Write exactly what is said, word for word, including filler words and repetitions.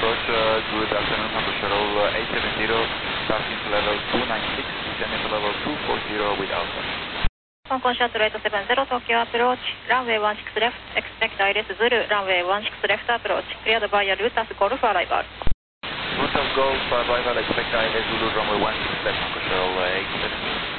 approach, uh, good afternoon, Hangul Shuttle uh, eight seven zero, passing to level two nine six, descending to level two four zero with Alpha. 香港シャトルエイトセブンゼロ東京アプローチ、ランウェイワンシックスレフト、エクスペクトアイレスズル、ランウェイワンシックスレフトアプローチ、クリアドバイヤルータスゴルフアライバル。 Route of Golf, arrival, expect I L S Zulu, runway one six left, Hangul Shuttle uh, eight seven zero.